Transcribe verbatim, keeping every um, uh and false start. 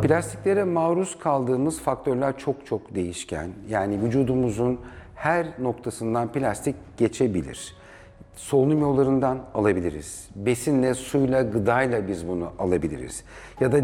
Plastiklere maruz kaldığımız faktörler çok çok değişken. Yani vücudumuzun her noktasından plastik geçebilir. Solunum yollarından alabiliriz. Besinle, suyla, gıdayla biz bunu alabiliriz. Ya da